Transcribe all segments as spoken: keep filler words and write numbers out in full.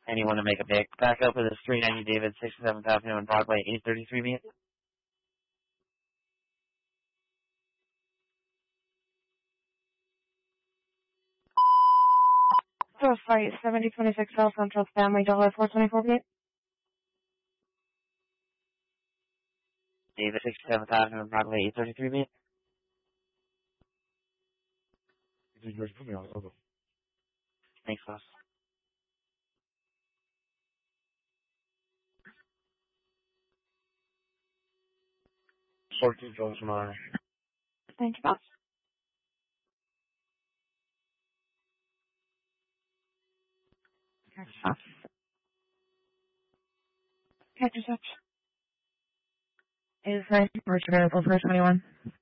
Anyone to make a pick. Back up with this three ninety David, sixty-seventh Avenue and Broadway, eight thirty-three meet. So site seventy twenty-six South Central Family Dollar four twenty-four feet. David, sixty-seventh Avenue and Broadway, eight thirty-three meet. Put me on it. Thanks, boss. fourteen Jones Mine. Thank you, boss. Catch yourself. Catch yourself. Is right. March available for twenty-one.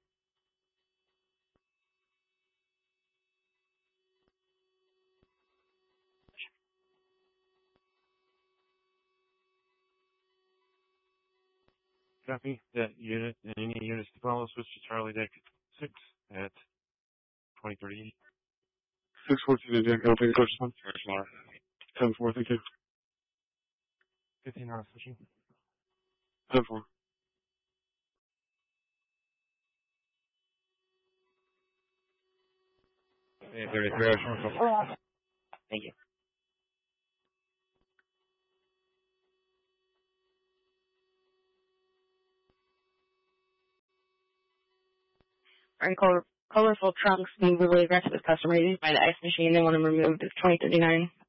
Copy that unit and any units to follow. Switch to Charlie Deck six at twenty thirty-eight. six fourteen to Deck. I'll take a question. ten four, thank you. fifteen hours switching. ten four. eight thirty-three hours. Thank you. Alright, color, colorful trunks being really aggressive with customer used by the ice machine. They want them removed. It's twenty thirty-nine.